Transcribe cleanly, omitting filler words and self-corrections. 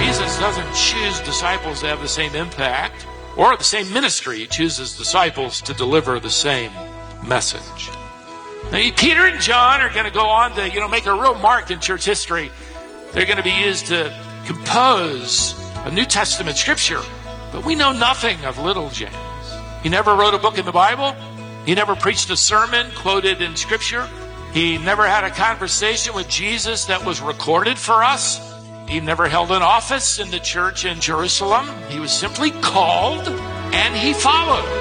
Jesus doesn't choose disciples to have the same impact or the same ministry. He chooses disciples to deliver the same message. Now, Peter and John are going to go on to, make a real mark in church history. They're going to be used to compose a New Testament scripture. But we know nothing of little James. He never wrote a book in the Bible. He never preached a sermon quoted in scripture. He never had a conversation with Jesus that was recorded for us. He never held an office in the church in Jerusalem. He was simply called and he followed.